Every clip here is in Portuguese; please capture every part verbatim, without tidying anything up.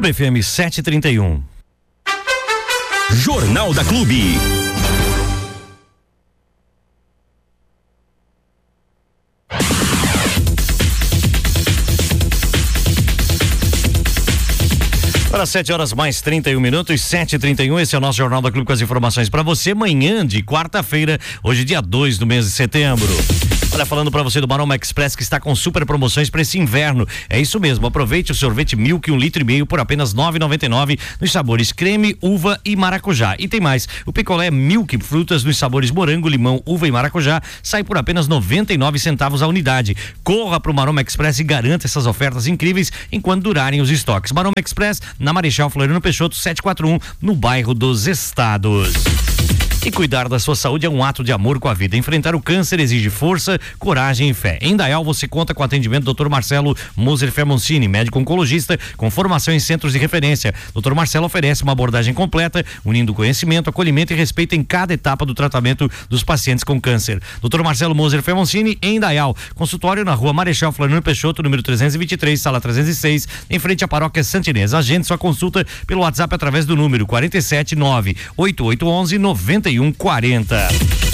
Clube F M sete e trinta e um. Jornal da Clube. Para sete horas mais trinta e um minutos, sete e trinta e um, esse é o nosso Jornal da Clube com as informações para você, manhã de quarta-feira, hoje dia dois do mês de setembro. Olha, falando para você do Maroma Express, que está com super promoções para esse inverno. É isso mesmo, aproveite o sorvete Milk um litro e meio por apenas nove reais e noventa e nove centavos nos sabores creme, uva e maracujá. E tem mais, o picolé Milk frutas nos sabores morango, limão, uva e maracujá sai por apenas noventa e nove centavos a unidade. Corra pro Maroma Express e garanta essas ofertas incríveis enquanto durarem os estoques. Maroma Express, na Marechal Floriano Peixoto setecentos e quarenta e um, no bairro dos Estados. E cuidar da sua saúde é um ato de amor com a vida. Enfrentar o câncer exige força, coragem e fé. Em Dayal você conta com o atendimento do doutor Marcelo Moser Fermoncini, médico oncologista com formação em centros de referência. doutor Marcelo oferece uma abordagem completa, unindo conhecimento, acolhimento e respeito em cada etapa do tratamento dos pacientes com câncer. doutor Marcelo Moser Fermoncini, em Dayal. Consultório na rua Marechal Floriano Peixoto, número trezentos e vinte e três, sala trezentos e seis, em frente à paróquia Santinês. Agende sua consulta pelo WhatsApp através do número quarenta e sete, nove oito oito um um, nove um quarenta.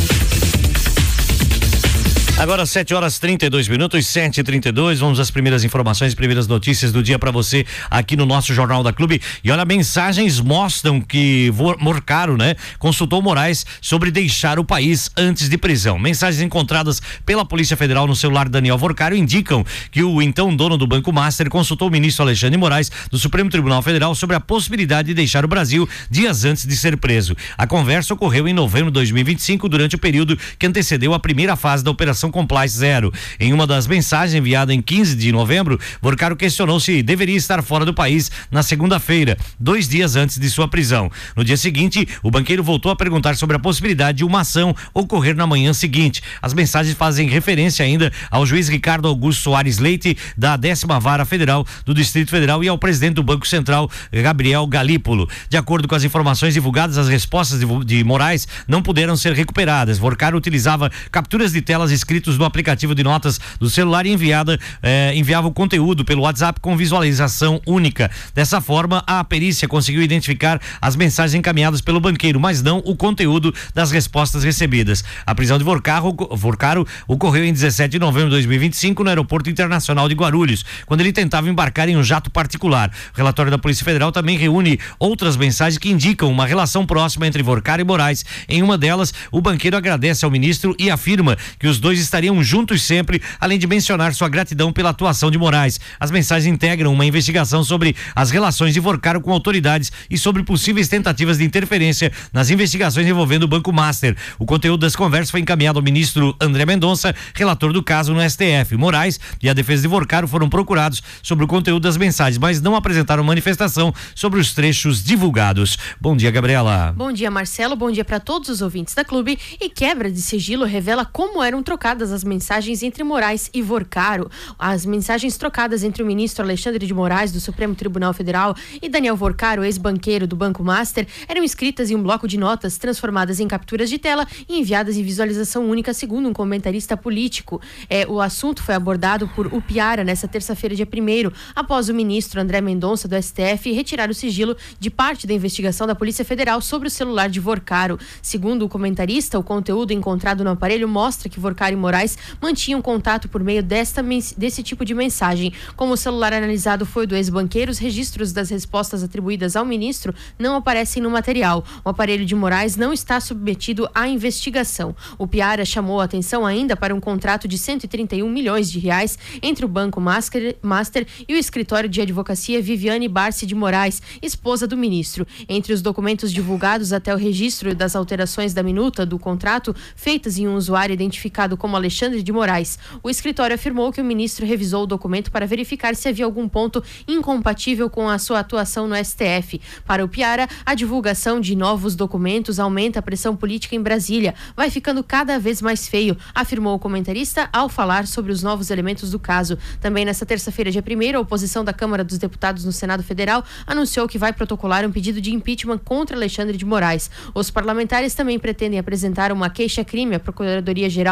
Agora sete horas trinta e dois minutos, sete e trinta e dois, vamos às primeiras informações, primeiras notícias do dia para você aqui no nosso Jornal da Clube. E olha, mensagens mostram que Vorcaro, né, consultou Moraes sobre deixar o país antes de prisão. Mensagens encontradas pela Polícia Federal no celular de Daniel Vorcaro indicam que o então dono do Banco Master consultou o ministro Alexandre de Moraes do Supremo Tribunal Federal sobre a possibilidade de deixar o Brasil dias antes de ser preso. A conversa ocorreu em novembro de dois mil e vinte e cinco, durante o período que antecedeu a primeira fase da Operação Compliance Zero. Em uma das mensagens enviada em quinze de novembro, Vorcaro questionou se deveria estar fora do país na segunda-feira, dois dias antes de sua prisão. No dia seguinte, o banqueiro voltou a perguntar sobre a possibilidade de uma ação ocorrer na manhã seguinte. As mensagens fazem referência ainda ao juiz Ricardo Augusto Soares Leite, da décima Vara Federal do Distrito Federal, e ao presidente do Banco Central, Gabriel Galípolo. De acordo com as informações divulgadas, as respostas de, de Moraes não puderam ser recuperadas. Vorcaro utilizava capturas de telas escritas no aplicativo de notas do celular e enviada, eh, enviava o conteúdo pelo WhatsApp com visualização única. Dessa forma, a perícia conseguiu identificar as mensagens encaminhadas pelo banqueiro, mas não o conteúdo das respostas recebidas. A prisão de Vorcaro, Vorcaro ocorreu em dezessete de novembro de dois mil e vinte e cinco no Aeroporto Internacional de Guarulhos, quando ele tentava embarcar em um jato particular. O relatório da Polícia Federal também reúne outras mensagens que indicam uma relação próxima entre Vorcaro e Moraes. Em uma delas, o banqueiro agradece ao ministro e afirma que os dois estariam juntos sempre, além de mencionar sua gratidão pela atuação de Moraes. As mensagens integram uma investigação sobre as relações de Vorcaro com autoridades e sobre possíveis tentativas de interferência nas investigações envolvendo o Banco Master. O conteúdo das conversas foi encaminhado ao ministro André Mendonça, relator do caso no S T F. Moraes e a defesa de Vorcaro foram procurados sobre o conteúdo das mensagens, mas não apresentaram manifestação sobre os trechos divulgados. Bom dia, Gabriela. Bom dia, Marcelo. Bom dia para todos os ouvintes da Clube. E quebra de sigilo revela como eram trocadas as mensagens entre Moraes e Vorcaro. As mensagens trocadas entre o ministro Alexandre de Moraes, do Supremo Tribunal Federal, e Daniel Vorcaro, ex-banqueiro do Banco Master, eram escritas em um bloco de notas, transformadas em capturas de tela e enviadas em visualização única, segundo um comentarista político. É, o assunto foi abordado por Upiara nesta terça-feira, dia primeiro, após o ministro André Mendonça, do S T F, retirar o sigilo de parte da investigação da Polícia Federal sobre o celular de Vorcaro. Segundo o comentarista, o conteúdo encontrado no aparelho mostra que Vorcaro e Moraes mantinham contato por meio desta, desse tipo de mensagem. Como o celular analisado foi do ex-banqueiro, os registros das respostas atribuídas ao ministro não aparecem no material. O aparelho de Moraes não está submetido à investigação. O Piara chamou a atenção ainda para um contrato de cento e trinta e um milhões de reais entre o Banco Master, Master e o escritório de advocacia Viviane Barsi de Moraes, esposa do ministro. Entre os documentos divulgados até o registro das alterações da minuta do contrato, feitas em um usuário identificado como Alexandre de Moraes, o escritório afirmou que o ministro revisou o documento para verificar se havia algum ponto incompatível com a sua atuação no S T F. Para o Piara, a divulgação de novos documentos aumenta a pressão política em Brasília. Vai ficando cada vez mais feio, afirmou o comentarista ao falar sobre os novos elementos do caso. Também nesta terça-feira, dia primeiro, a oposição da Câmara dos Deputados no Senado Federal anunciou que vai protocolar um pedido de impeachment contra Alexandre de Moraes. Os parlamentares também pretendem apresentar uma queixa-crime à Procuradoria-Geral da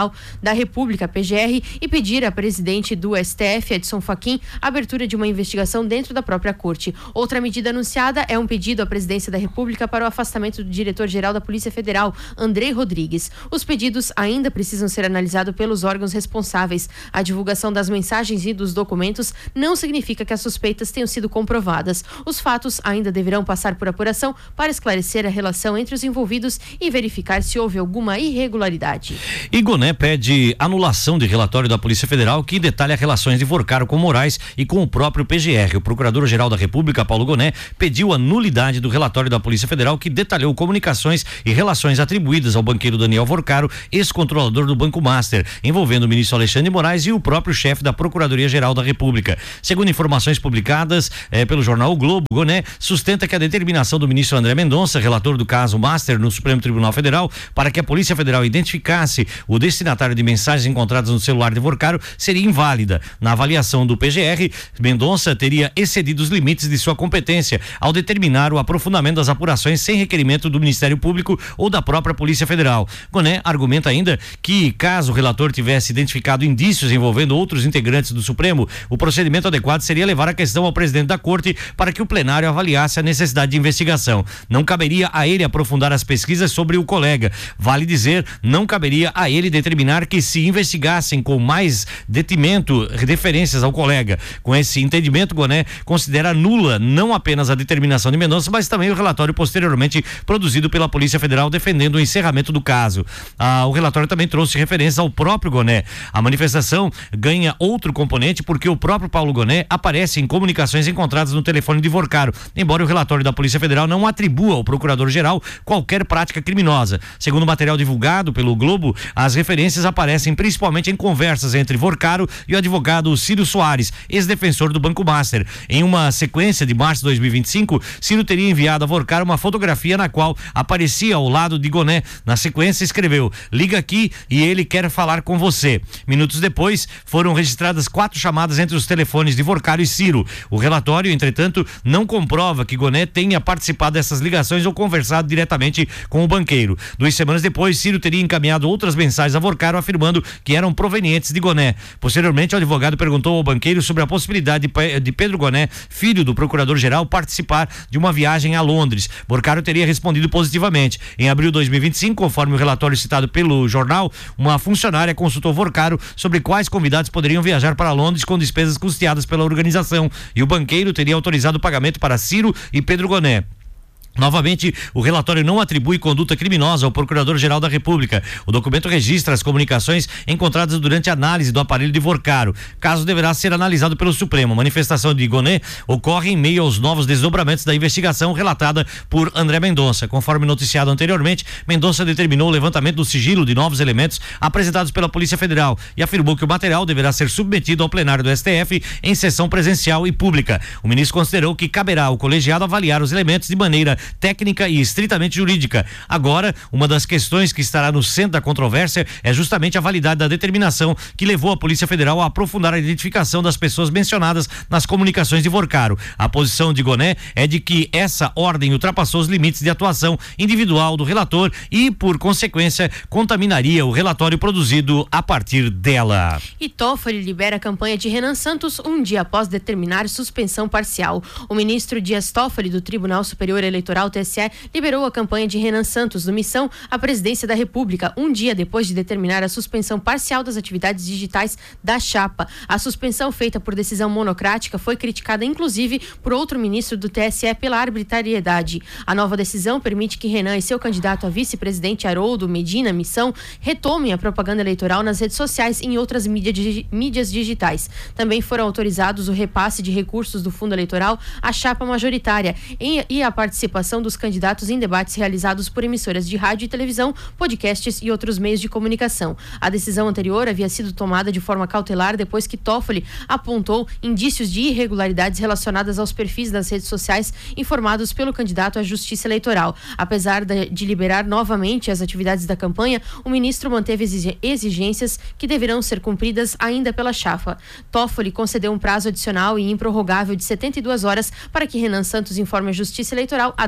da República, P G R, e pedir à presidente do S T F, Edson Fachin, a abertura de uma investigação dentro da própria corte. Outra medida anunciada é um pedido à presidência da República para o afastamento do diretor-geral da Polícia Federal, Andrei Rodrigues. Os pedidos ainda precisam ser analisados pelos órgãos responsáveis. A divulgação das mensagens e dos documentos não significa que as suspeitas tenham sido comprovadas. Os fatos ainda deverão passar por apuração para esclarecer a relação entre os envolvidos e verificar se houve alguma irregularidade. E Goné pede anulação de relatório da Polícia Federal que detalha relações de Vorcaro com Moraes e com o próprio P G R. O Procurador-Geral da República, Paulo Goné, pediu a nulidade do relatório da Polícia Federal que detalhou comunicações e relações atribuídas ao banqueiro Daniel Vorcaro, ex-controlador do Banco Master, envolvendo o ministro Alexandre de Moraes e o próprio chefe da Procuradoria-Geral da República. Segundo informações publicadas eh, pelo jornal O Globo, Goné sustenta que a determinação do ministro André Mendonça, relator do caso Master no Supremo Tribunal Federal, para que a Polícia Federal identificasse o destinatário de mensagens encontradas no celular de Vorcaro seria inválida. Na avaliação do P G R, Mendonça teria excedido os limites de sua competência ao determinar o aprofundamento das apurações sem requerimento do Ministério Público ou da própria Polícia Federal. Goné argumenta ainda que, caso o relator tivesse identificado indícios envolvendo outros integrantes do Supremo, o procedimento adequado seria levar a questão ao presidente da Corte para que o plenário avaliasse a necessidade de investigação. Não caberia a ele aprofundar as pesquisas sobre o colega. Vale dizer, não caberia a ele determinar que se investigassem com mais detimento referências ao colega. Com esse entendimento, Goné considera nula não apenas a determinação de Mendonça, mas também o relatório posteriormente produzido pela Polícia Federal defendendo o encerramento do caso. Ah, o relatório também trouxe referência ao próprio Goné. A manifestação ganha outro componente porque o próprio Paulo Goné aparece em comunicações encontradas no telefone de Vorcaro, embora o relatório da Polícia Federal não atribua ao Procurador-Geral qualquer prática criminosa. Segundo o material divulgado pelo Globo, as referências aparecem principalmente em conversas entre Vorcaro e o advogado Ciro Soares, ex-defensor do Banco Master. Em uma sequência de março de dois mil e vinte e cinco, Ciro teria enviado a Vorcaro uma fotografia na qual aparecia ao lado de Goné. Na sequência escreveu: liga aqui e ele quer falar com você. Minutos depois, foram registradas quatro chamadas entre os telefones de Vorcaro e Ciro. O relatório, entretanto, não comprova que Goné tenha participado dessas ligações ou conversado diretamente com o banqueiro. Duas semanas depois, Ciro teria encaminhado outras mensagens a Vorcaro afirmando que eram provenientes de Goné. Posteriormente, o advogado perguntou ao banqueiro sobre a possibilidade de Pedro Goné, filho do procurador-geral, participar de uma viagem a Londres. Vorcaro teria respondido positivamente. Em abril de dois mil e vinte e cinco, conforme o relatório citado pelo jornal, uma funcionária consultou Vorcaro sobre quais convidados poderiam viajar para Londres com despesas custeadas pela organização, e o banqueiro teria autorizado o pagamento para Ciro e Pedro Goné. Novamente, o relatório não atribui conduta criminosa ao Procurador-Geral da República. O documento registra as comunicações encontradas durante a análise do aparelho de Vorcaro. Caso deverá ser analisado pelo Supremo. A manifestação de Goné ocorre em meio aos novos desdobramentos da investigação relatada por André Mendonça. Conforme noticiado anteriormente, Mendonça determinou o levantamento do sigilo de novos elementos apresentados pela Polícia Federal e afirmou que o material deverá ser submetido ao plenário do S T F em sessão presencial e pública. O ministro considerou que caberá ao colegiado avaliar os elementos de maneira técnica e estritamente jurídica. Agora, uma das questões que estará no centro da controvérsia é justamente a validade da determinação que levou a Polícia Federal a aprofundar a identificação das pessoas mencionadas nas comunicações de Vorcaro. A posição de Goné é de que essa ordem ultrapassou os limites de atuação individual do relator e, por consequência, contaminaria o relatório produzido a partir dela. E Toffoli libera a campanha de Renan Santos um dia após determinar suspensão parcial. O ministro Dias Toffoli do Tribunal Superior Eleitoral Eleitoral, T S E, liberou a campanha de Renan Santos do Missão à presidência da República, um dia depois de determinar a suspensão parcial das atividades digitais da chapa. A suspensão feita por decisão monocrática foi criticada, inclusive, por outro ministro do T S E pela arbitrariedade. A nova decisão permite que Renan e seu candidato a vice-presidente Haroldo Medina Missão retomem a propaganda eleitoral nas redes sociais e em outras mídia, digi, mídias digitais. Também foram autorizados o repasse de recursos do fundo eleitoral à chapa majoritária em, e a participação dos candidatos em debates realizados por emissoras de rádio e televisão, podcasts e outros meios de comunicação. A decisão anterior havia sido tomada de forma cautelar depois que Toffoli apontou indícios de irregularidades relacionadas aos perfis das redes sociais informados pelo candidato à Justiça Eleitoral. Apesar de, de liberar novamente as atividades da campanha, o ministro manteve exigências que deverão ser cumpridas ainda pela chapa. Toffoli concedeu um prazo adicional e improrrogável de setenta e duas horas para que Renan Santos informe a Justiça Eleitoral a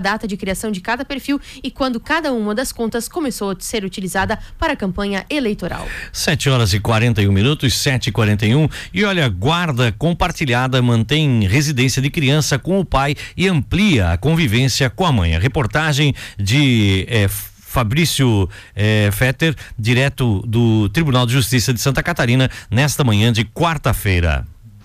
data de criação de cada perfil e quando cada uma das contas começou a ser utilizada para a campanha eleitoral. sete horas e quarenta e um minutos, sete e quarenta e um. E olha, guarda compartilhada mantém residência de criança com o pai e amplia a convivência com a mãe. A reportagem de eh, Fabrício eh, Fetter, direto do Tribunal de Justiça de Santa Catarina, nesta manhã de quarta-feira.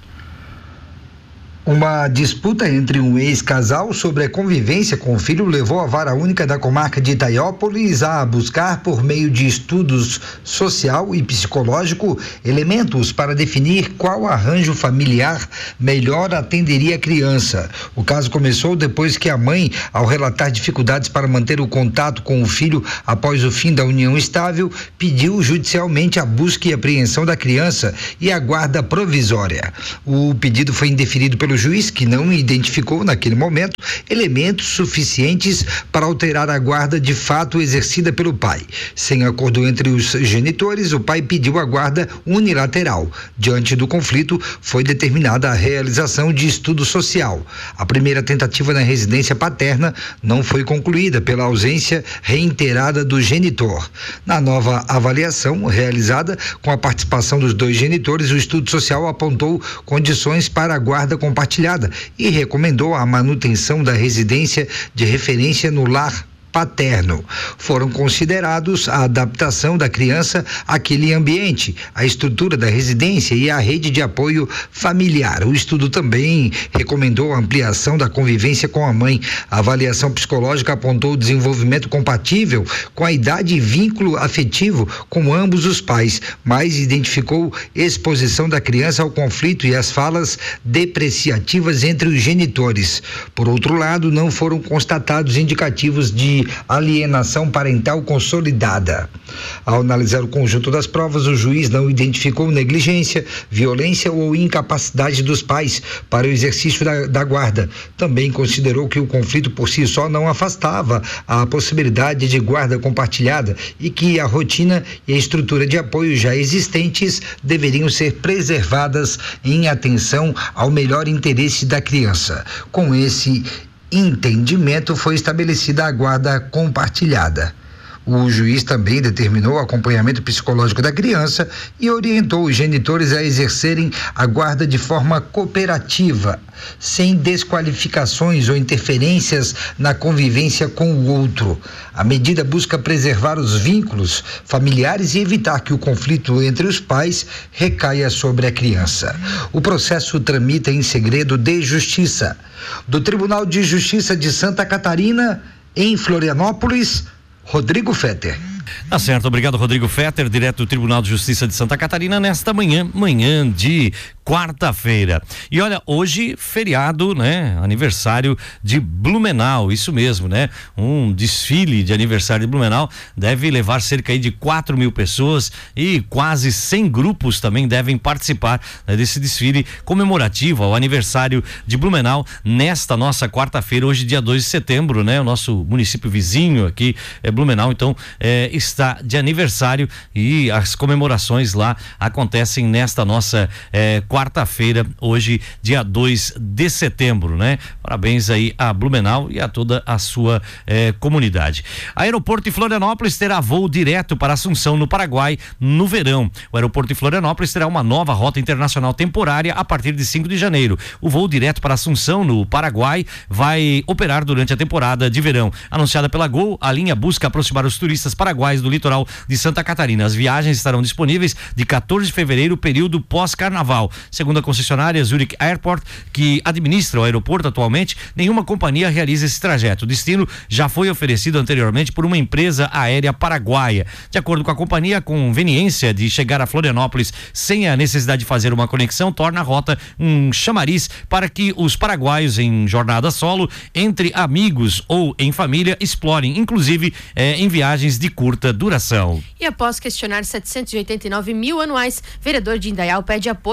Uma disputa entre um ex-casal sobre a convivência com o filho levou a Vara Única da Comarca de Itaiópolis a buscar, por meio de estudos social e psicológico, elementos para definir qual arranjo familiar melhor atenderia a criança. O caso começou depois que a mãe, ao relatar dificuldades para manter o contato com o filho após o fim da união estável, pediu judicialmente a busca e apreensão da criança e a guarda provisória. O pedido foi indeferido pelo juiz, que não identificou naquele momento elementos suficientes para alterar a guarda de fato exercida pelo pai. Sem acordo entre os genitores, o pai pediu a guarda unilateral. Diante do conflito, foi determinada a realização de estudo social. A primeira tentativa na residência paterna não foi concluída pela ausência reiterada do genitor. Na nova avaliação realizada com a participação dos dois genitores, o estudo social apontou condições para a guarda compartilhada e recomendou a manutenção da residência de referência no lar paterno. Foram considerados a adaptação da criança àquele ambiente, a estrutura da residência e a rede de apoio familiar. O estudo também recomendou a ampliação da convivência com a mãe. A avaliação psicológica apontou o desenvolvimento compatível com a idade e vínculo afetivo com ambos os pais, mas identificou exposição da criança ao conflito e as falas depreciativas entre os genitores. Por outro lado, não foram constatados indicativos de alienação parental consolidada. Ao analisar o conjunto das provas, o juiz não identificou negligência, violência ou incapacidade dos pais para o exercício da, da guarda. Também considerou que o conflito por si só não afastava a possibilidade de guarda compartilhada e que a rotina e a estrutura de apoio já existentes deveriam ser preservadas em atenção ao melhor interesse da criança. Com esse entendimento, foi estabelecida a guarda compartilhada. O juiz também determinou o acompanhamento psicológico da criança e orientou os genitores a exercerem a guarda de forma cooperativa, sem desqualificações ou interferências na convivência com o outro. A medida busca preservar os vínculos familiares e evitar que o conflito entre os pais recaia sobre a criança. O processo tramita em segredo de justiça do Tribunal de Justiça de Santa Catarina, em Florianópolis, Rodrigo Fetter. Tá certo, obrigado Rodrigo Fetter, direto do Tribunal de Justiça de Santa Catarina, nesta manhã, manhã de quarta-feira. E olha, hoje feriado, né? Aniversário de Blumenau, isso mesmo, né? Um desfile de aniversário de Blumenau deve levar cerca aí de quatro mil pessoas e quase cem grupos também devem participar, né, desse desfile comemorativo ao aniversário de Blumenau nesta nossa quarta-feira, hoje dia dois de setembro, né? O nosso município vizinho aqui é Blumenau, então é, está de aniversário e as comemorações lá acontecem nesta nossa é, quarta-feira, hoje dia dois de setembro, né? Parabéns aí a Blumenau e a toda a sua eh, comunidade. Aeroporto de Florianópolis terá voo direto para Assunção, no Paraguai, no verão. O aeroporto de Florianópolis terá uma nova rota internacional temporária a partir de cinco de janeiro. O voo direto para Assunção, no Paraguai, vai operar durante a temporada de verão. Anunciada pela Gol, a linha busca aproximar os turistas paraguaios do litoral de Santa Catarina. As viagens estarão disponíveis de quatorze de fevereiro, período pós-carnaval. Segundo a concessionária Zurich Airport, que administra o aeroporto atualmente, nenhuma companhia realiza esse trajeto. O destino já foi oferecido anteriormente por uma empresa aérea paraguaia. De acordo com a companhia, a conveniência de chegar a Florianópolis sem a necessidade de fazer uma conexão torna a rota um chamariz para que os paraguaios em jornada solo, entre amigos ou em família, explorem, inclusive eh, em viagens de curta duração. E após questionar setecentos e oitenta e nove mil anuais, vereador de Indaial pede apoio para cortar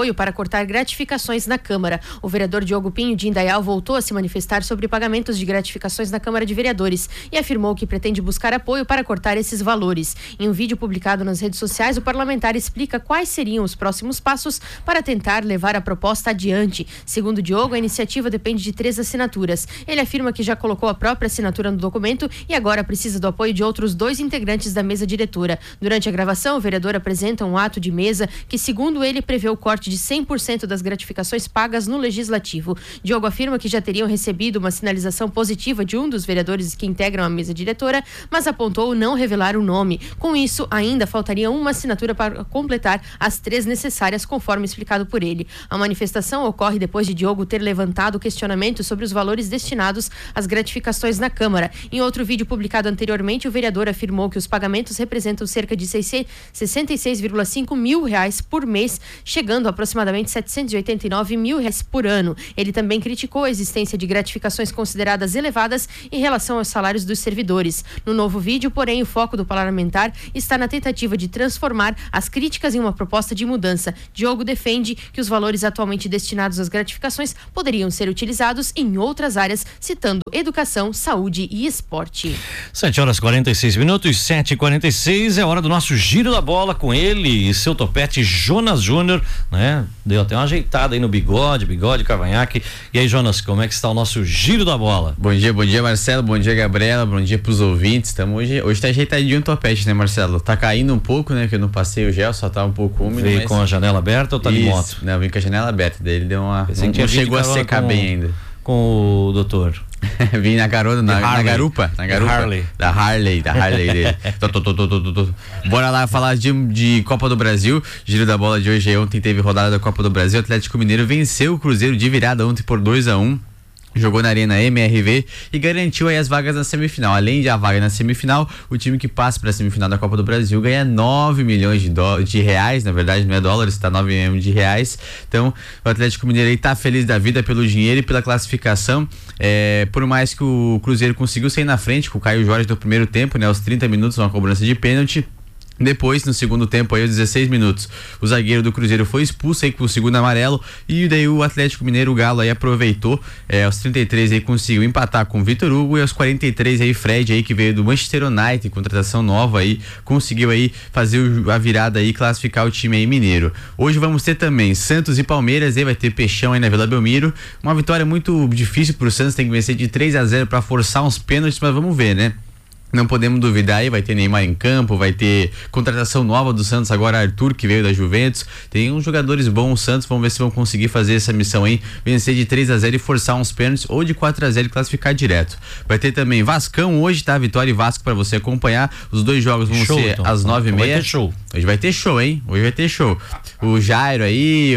cortar gratificações na Câmara. O vereador Diogo Pinho de Indaial voltou a se manifestar sobre pagamentos de gratificações na Câmara de Vereadores e afirmou que pretende buscar apoio para cortar esses valores. Em um vídeo publicado nas redes sociais, o parlamentar explica quais seriam os próximos passos para tentar levar a proposta adiante. Segundo Diogo, a iniciativa depende de três assinaturas. Ele afirma que já colocou a própria assinatura no documento e agora precisa do apoio de outros dois integrantes da mesa diretora. Durante a gravação, o vereador apresenta um ato de mesa que, segundo ele, prevê o corte de cem por cento das gratificações pagas no Legislativo. Diogo afirma que já teriam recebido uma sinalização positiva de um dos vereadores que integram a mesa diretora, mas apontou não revelar o nome. Com isso, ainda faltaria uma assinatura para completar as três necessárias, conforme explicado por ele. A manifestação ocorre depois de Diogo ter levantado questionamento sobre os valores destinados às gratificações na Câmara. Em outro vídeo publicado anteriormente, o vereador afirmou que os pagamentos representam cerca de sessenta e seis vírgula cinco mil reais por mês, chegando a aproximadamente setecentos e oitenta e nove mil reais por ano. Ele também criticou a existência de gratificações consideradas elevadas em relação aos salários dos servidores. No novo vídeo, porém, o foco do parlamentar está na tentativa de transformar as críticas em uma proposta de mudança. Diogo defende que os valores atualmente destinados às gratificações poderiam ser utilizados em outras áreas, citando educação, saúde e esporte. sete horas e quarenta e seis minutos, sete e quarenta e seis, é hora do nosso giro da bola com ele e seu topete Jonas Júnior, né? Deu até uma ajeitada aí no bigode, bigode, cavanhaque. E aí, Jonas, como é que está o nosso giro da bola? Bom dia, bom dia, Marcelo, bom dia, Gabriela, bom dia pros ouvintes. Tamo hoje, hoje tá ajeitadinho o topete, né, Marcelo? Tá caindo um pouco, né, que eu não passei o gel, só tá um pouco úmido. Veio mas... com a janela aberta ou tá Isso, de moto? Não, vim com a janela aberta, daí ele deu uma... Não, não chegou a secar com, bem ainda. Com o doutor. Vim na carona, na, na garupa, na garupa. Harley. Da Harley, da Harley dele. tô, tô, tô, tô, tô, tô. Bora lá falar de, de Copa do Brasil. Giro da bola de hoje. Ontem teve rodada da Copa do Brasil. O Atlético Mineiro venceu o Cruzeiro de virada ontem por dois a um. Jogou na Arena M R V e garantiu aí as vagas na semifinal. Além de a vaga na semifinal, o time que passa para a semifinal da Copa do Brasil ganha nove milhões de, do... de reais, na verdade não é dólares, tá nove milhões de reais. Então, o Atlético Mineiro aí tá feliz da vida pelo dinheiro e pela classificação. É, por mais que o Cruzeiro conseguiu sair na frente com o Caio Jorge no primeiro tempo, né, aos trinta minutos, uma cobrança de pênalti. Depois, no segundo tempo, aí, aos dezesseis minutos, o zagueiro do Cruzeiro foi expulso aí com o segundo amarelo e daí o Atlético Mineiro, o Galo aí aproveitou, é, aos trinta e três aí conseguiu empatar com o Vitor Hugo e aos quarenta e três aí Fred aí que veio do Manchester United, contratação nova aí, conseguiu aí fazer o, a virada aí, classificar o time aí mineiro. Hoje vamos ter também Santos e Palmeiras, aí vai ter Peixão aí na Vila Belmiro, uma vitória muito difícil pro Santos, tem que vencer de três a zero para forçar uns pênaltis, mas vamos ver, né? Não podemos duvidar aí, vai ter Neymar em campo, vai ter contratação nova do Santos agora, Arthur, que veio da Juventus, tem uns jogadores bons, o Santos, vamos ver se vão conseguir fazer essa missão aí, vencer de três a zero e forçar uns pênaltis, ou de quatro a zero e classificar direto. Vai ter também Vascão hoje, tá? Vitória e Vasco pra você acompanhar, os dois jogos vão show, ser então, às nove e meia. Vai ter show. Hoje vai ter show, hein? Hoje vai ter show. O Jairo aí,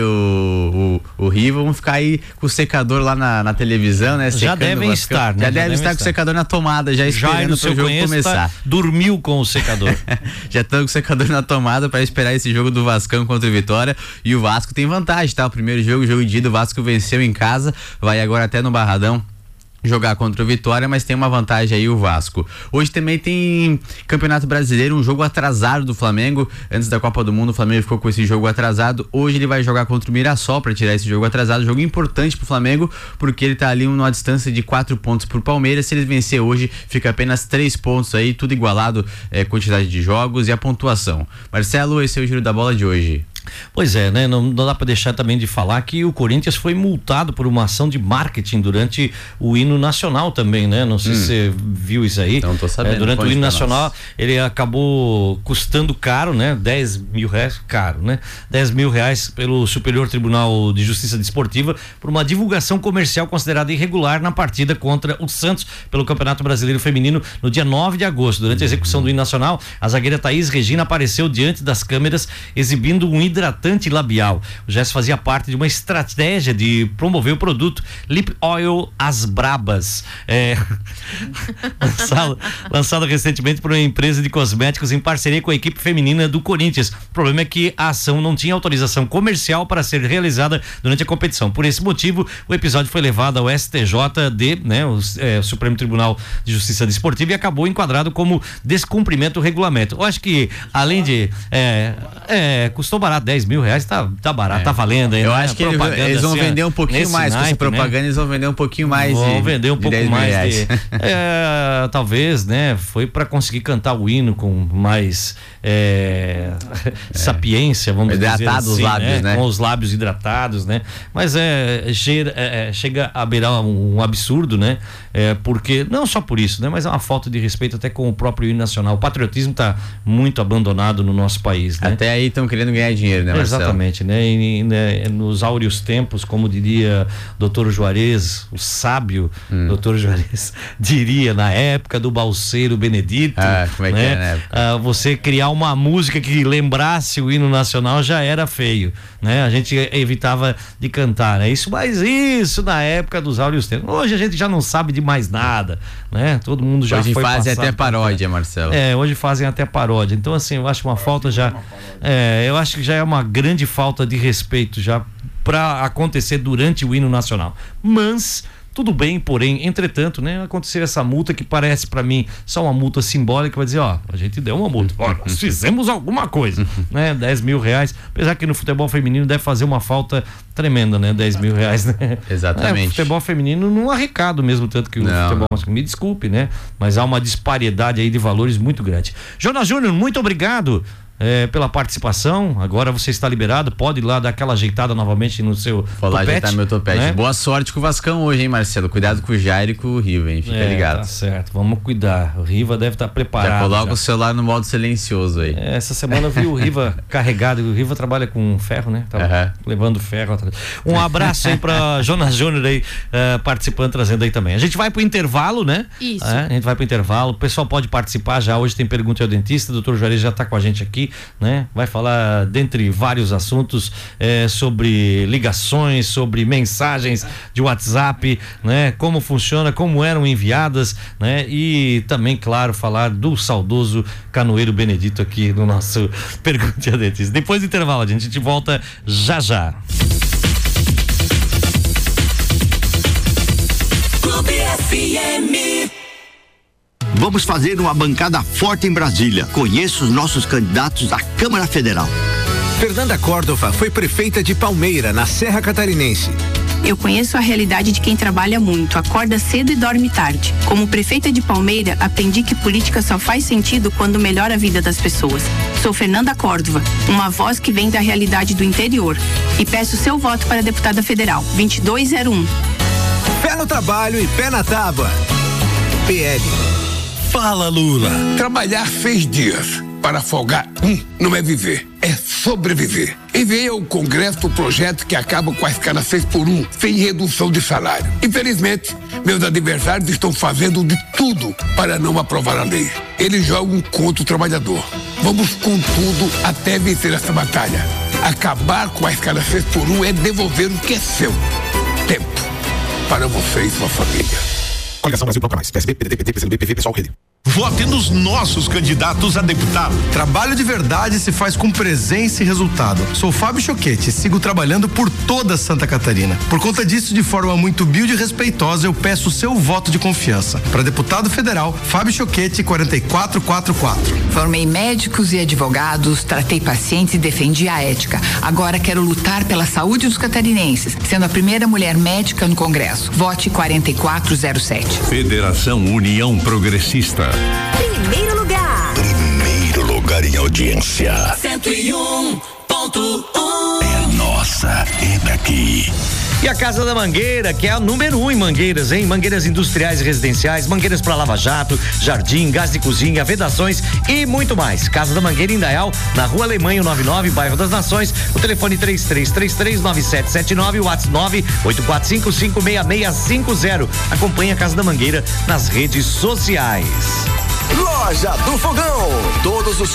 o, o, o Riva vão ficar aí com o secador lá na, na televisão, né? Já devem estar, né? Já, já devem estar com o secador na tomada, já esperando pro jogo começar. Dormiu com o secador. Já estão com o secador na tomada para esperar esse jogo do Vascão contra o Vitória. E o Vasco tem vantagem, tá? O primeiro jogo, jogo de ida, o Vasco venceu em casa, vai agora até no Barradão jogar contra o Vitória, mas tem uma vantagem aí o Vasco. Hoje também tem Campeonato Brasileiro, um jogo atrasado do Flamengo, antes da Copa do Mundo o Flamengo ficou com esse jogo atrasado, hoje ele vai jogar contra o Mirassol para tirar esse jogo atrasado, jogo importante pro Flamengo, porque ele tá ali numa distância de quatro pontos pro Palmeiras, se ele vencer hoje, fica apenas três pontos aí, tudo igualado, é, quantidade de jogos e a pontuação. Marcelo, esse é o giro da bola de hoje. Pois é, né? Não, não dá para deixar também de falar que o Corinthians foi multado por uma ação de marketing durante o hino nacional também, né? Não sei hum. se você viu isso aí. Não tô sabendo. É, durante o hino nacional, nós. Ele acabou custando caro, né? dez mil reais, caro, né? dez mil reais pelo Superior Tribunal de Justiça Desportiva por uma divulgação comercial considerada irregular na partida contra o Santos pelo Campeonato Brasileiro Feminino no dia nove de agosto. Durante a execução do hino nacional, a zagueira Thaís Regina apareceu diante das câmeras exibindo um hidratante labial. O gesto fazia parte de uma estratégia de promover o produto Lip Oil As Brabas, é, lançado, lançado recentemente por uma empresa de cosméticos em parceria com a equipe feminina do Corinthians. O problema é que a ação não tinha autorização comercial para ser realizada durante a competição. Por esse motivo, o episódio foi levado ao S T J D, né, o é, Supremo Tribunal de Justiça Desportiva, e acabou enquadrado como descumprimento do regulamento. Eu acho que, além de é, é, custou barato dez mil reais tá, tá barato, é. tá valendo aí. Eu né? acho que propaganda eles vão assim, vender um pouquinho mais, com essa propaganda, né? Eles vão vender um pouquinho mais. Vão de, vender um pouco mais de, é, talvez, né? Foi para conseguir cantar o hino com mais é, é. sapiência, vamos Hidratado dizer assim, os lábios, né? né? Com os lábios hidratados, né? Mas é, chega, é, chega a beirar um, um absurdo, né? É, porque, não só por isso, né? Mas é uma falta de respeito até com o próprio hino nacional. O patriotismo está muito abandonado no nosso país, né? Até aí estão querendo ganhar dinheiro, né, Marcelo? Exatamente, né? E, né? Nos áureos tempos, como diria doutor Juarez, o sábio hum. doutor Juarez, diria na época do Balseiro Benedito, ah, como é né? que é na época? Ah, você criar uma música que lembrasse o hino nacional já era feio, né? A gente evitava de cantar, né? Isso, mas isso na época dos áureos tempos. Hoje a gente já não sabe de mais nada, né? Todo mundo já hoje foi fazem até paródia, Marcelo. É, hoje fazem até paródia. Então, assim, eu acho uma falta já. É, eu acho que já é uma grande falta de respeito já para acontecer durante o hino nacional. Mas tudo bem, porém, entretanto, né, acontecer essa multa que parece para mim só uma multa simbólica, vai dizer, ó, a gente deu uma multa, ó, nós fizemos alguma coisa, né, dez mil reais, apesar que no futebol feminino deve fazer uma falta tremenda, né, dez mil reais, né? Exatamente. É, o futebol feminino não arrecada mesmo tanto que o não, futebol, não. me desculpe, né, mas há uma disparidade aí de valores muito grande. Jonas Júnior, muito obrigado. É, pela participação, agora você está liberado, pode ir lá dar aquela ajeitada novamente no seu Vou lá ajeitar meu topete, né? Boa sorte com o Vascão hoje, hein, Marcelo, cuidado com o Jair e com o Riva, hein, fica é, ligado. Tá certo, vamos cuidar, o Riva deve estar preparado. Já coloca já. o celular no modo silencioso aí. É, essa semana eu vi o Riva carregado, o Riva trabalha com ferro, né, tá uhum. levando ferro atrás. Um abraço aí pra Jonas Júnior aí, uh, participando, trazendo aí também. A gente vai pro intervalo, né? Isso. É, a gente vai pro intervalo, o pessoal pode participar já, hoje tem pergunta ao dentista, o doutor Juarez já tá com a gente aqui, né? Vai falar, dentre vários assuntos, é, sobre ligações, sobre mensagens de WhatsApp, né? Como funciona, como eram enviadas, né? E também, claro, falar do saudoso Canoeiro Benedito aqui no nosso Pergunte a Dentista. Depois do intervalo, a gente volta já já. Clube F M. Vamos fazer uma bancada forte em Brasília. Conheço os nossos candidatos à Câmara Federal. Fernanda Córdova foi prefeita de Palmeira, na Serra Catarinense. Eu conheço a realidade de quem trabalha muito, acorda cedo e dorme tarde. Como prefeita de Palmeira, aprendi que política só faz sentido quando melhora a vida das pessoas. Sou Fernanda Córdova, uma voz que vem da realidade do interior. E peço seu voto para deputada federal, vinte e dois zero um. Pé no trabalho e pé na tábua. P L. Fala, Lula. Trabalhar seis dias para folgar um não é viver, é sobreviver. Enviei ao Congresso o projeto que acaba com a escala seis por um, sem redução de salário. Infelizmente, meus adversários estão fazendo de tudo para não aprovar a lei. Eles jogam contra o trabalhador. Vamos com tudo até vencer essa batalha. Acabar com a escala seis por um é devolver o que é seu. Tempo para você e sua família. Coligação Brasil Bloco Mais, P S B, P D T, P T, P C do B, P V, Pessoal, Rede. Vote nos nossos candidatos a deputado. Trabalho de verdade se faz com presença e resultado. Sou Fábio Choquete e sigo trabalhando por toda Santa Catarina. Por conta disso, de forma muito humilde e respeitosa, eu peço o seu voto de confiança. Para deputado federal, Fábio Choquete, quatro quatro quatro quatro. Formei médicos e advogados, tratei pacientes e defendi a ética. Agora quero lutar pela saúde dos catarinenses, sendo a primeira mulher médica no Congresso. Vote quatro quatro zero sete. Federação União Progressista. Primeiro lugar. Primeiro lugar em audiência. cento e um ponto um. É nossa, é daqui. E a Casa da Mangueira, que é a número um em mangueiras, hein? Mangueiras industriais e residenciais, mangueiras para lava-jato, jardim, gás de cozinha, vedações e muito mais. Casa da Mangueira em Dayal, na Rua Alemanha noventa e nove, bairro das Nações. O telefone três três três três, nove sete sete nove, o WhatsApp nove oito quatro cinco, cinco seis seis cinco zero. Acompanhe a Casa da Mangueira nas redes sociais. Loja do Fogão. Todos os